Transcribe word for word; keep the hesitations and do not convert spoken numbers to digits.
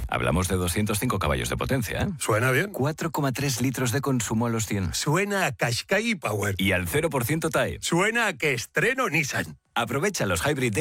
Hablamos de doscientos cinco caballos de potencia, ¿eh? Suena bien. cuatro coma tres litros de consumo a los cien. Suena a Qashqai Power. Y al cero por ciento T A E. Suena a que estreno Nissan. Aprovecha los Hybrid